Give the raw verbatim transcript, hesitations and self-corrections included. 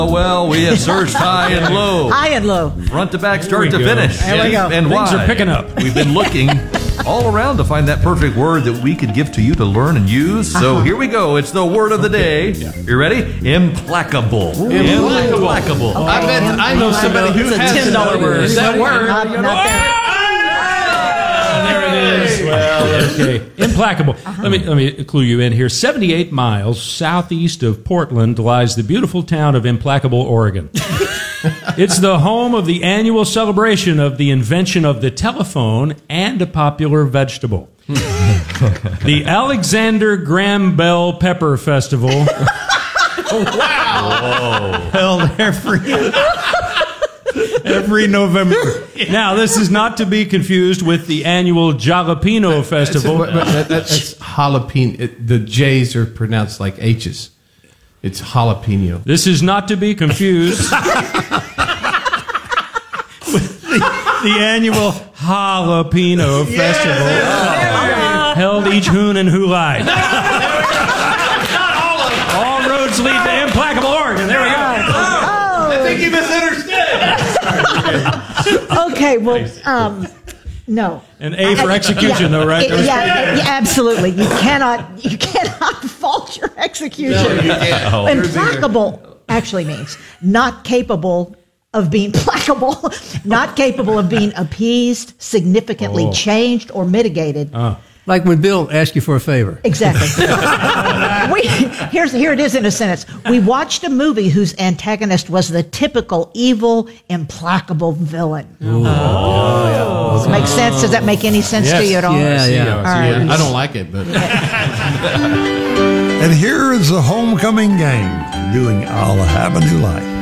Well, we have searched high and low, High and low. front to back, start to go. finish. There we go. And Things why? are picking up. We've been looking all around to find that perfect word that we could give to you to learn and use. So Uh-huh. here we go. It's the word of the day. You ready? Implacable. Implacable. I bet I know somebody who It's a has ten dollar it. word. Is that word? Not, not there. There it is. Well, okay. Implacable. Uh-huh. Let me let me clue you in here. seventy-eight miles southeast of Portland lies the beautiful town of Implacable, Oregon. It's the home of the annual celebration of the invention of the telephone and a popular vegetable. The Alexander Graham Bell Pepper Festival. Held every every November. Now, this is not to be confused with the annual Jalapeno Festival. But, but that, that, that's jalapeno. It, the J's are pronounced like H's. It's jalapeno. This is not to be confused with the, the annual Jalapeno Festival held each hoon and hulai. All roads lead to Implacable, Oregon. There we go. I think you misunderstood. Okay, well, um, no. An A for execution, though, right? It- yeah, yeah, absolutely. You cannot, you cannot fault your execution. Implacable actually means not capable of being placable, not capable of being appeased, significantly Oh. changed, or mitigated. Like when Bill asked you for a favor. Exactly. we, here's, here it is in a sentence. We watched a movie whose antagonist was the typical evil, implacable villain. Oh. Does it make sense? Does that make any sense Yes. to you at all? Yeah, yeah. All right. I don't like it, but And here is the homecoming gang doing I'll Have a New Life.